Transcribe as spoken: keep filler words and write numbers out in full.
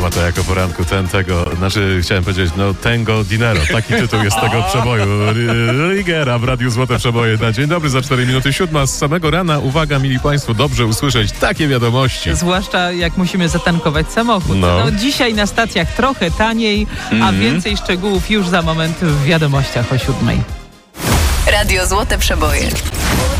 ma to jako poranku ten, tego, znaczy chciałem powiedzieć, no Tango Dinero, taki tytuł jest tego przeboju. Rigera w Radiu Złote Przeboje na dzień dobry, za cztery minuty siódma. Z samego rana, uwaga mili państwo, dobrze usłyszeć takie wiadomości. Zwłaszcza jak musimy zatankować samochód. No. No, dzisiaj na stacjach trochę taniej, Mm-hmm. a więcej szczegółów już za moment w wiadomościach o siódmej. Radio Złote Przeboje.